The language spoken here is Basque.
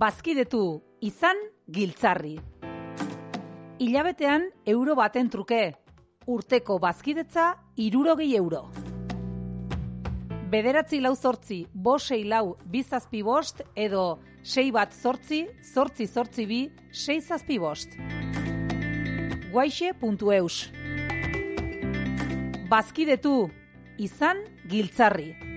bazkidetu, izan giltzarri. Hilabetean euro baten truke, urteko bazkidetza 60 euro. 9-4-5-6-lau-2-7-5 edo 6-1-8-8-2-6-6-5. Guaixe.eus. Bazkidetu, izan giltzarri.